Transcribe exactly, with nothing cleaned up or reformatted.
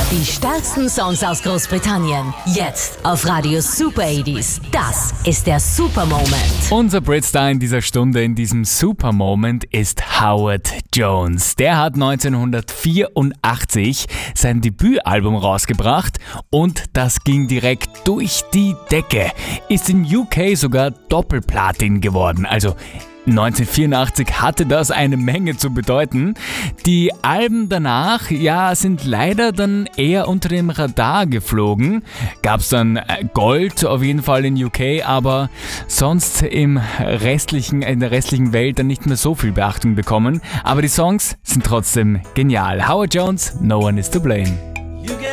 Die stärksten Songs aus Großbritannien. Jetzt auf Radio Super achtziger. Das ist der Super Moment. Unser Britstar in dieser Stunde, in diesem Super Moment, ist Howard Jones. Der hat neunzehnhundertvierundachtzig sein Debütalbum rausgebracht und das ging direkt durch die Decke. Ist in U K sogar Doppelplatin geworden. Also neunzehnhundertvierundachtzig hatte das eine Menge zu bedeuten. Die Alben danach, ja, sind leider dann eher unter dem Radar geflogen. Gab's dann Gold auf jeden Fall in U K, aber sonst im restlichen, in der restlichen Welt dann nicht mehr so viel Beachtung bekommen. Aber die Songs sind trotzdem genial. Howard Jones, No One Is To Blame.